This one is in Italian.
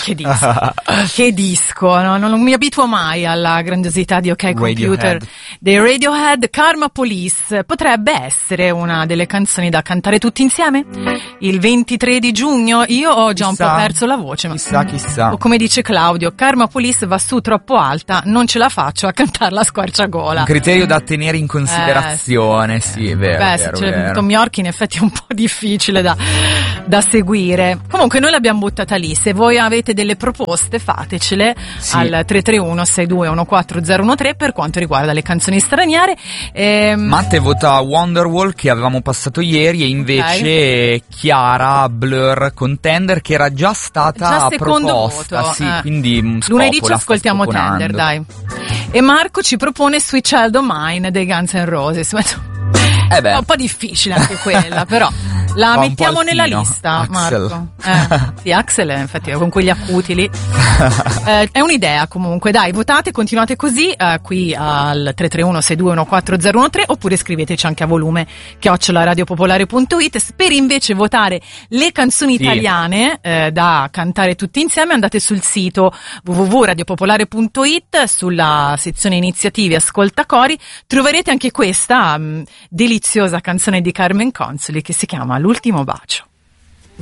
Che disco, no? Non mi abituo mai alla grandiosità di OK Computer dei Radiohead. Karma Police potrebbe essere una delle canzoni da cantare tutti insieme il 23 di giugno. Io ho già un po' perso la voce, ma chissà. O come dice Claudio, Karma Police va su troppo alta, non ce la faccio a cantarla a squarciagola. Un criterio da tenere in considerazione, sì, è vero. Beh, vero. Tom York in effetti è un po' difficile da seguire. Comunque noi l'abbiamo buttata lì. Se voi avete delle proposte, fatecele al 331-6214013 per quanto riguarda le canzoni straniere. Matte vota Wonderwall, che avevamo passato ieri, e invece Chiara Blur Contender, che era già stata proposta. Voto. Sì, quindi lunedì ci ascoltiamo Tender, dai. E Marco ci propone Sweet Child O' Mine dei Guns N' Roses. È un po' difficile anche quella, però la mettiamo nella lista, Axel. Marco. Sì, Axel, infatti, con quegli acuti lì. È un'idea comunque, dai, votate, continuate così, qui al 331-6214013, oppure scriveteci anche a volume @radiopopolare.it. Per invece votare le canzoni italiane da cantare tutti insieme, andate sul sito www.radiopopolare.it, sulla sezione iniziative Ascolta Cori, troverete anche questa deliziosa canzone di Carmen Consoli che si chiama L'ultimo bacio.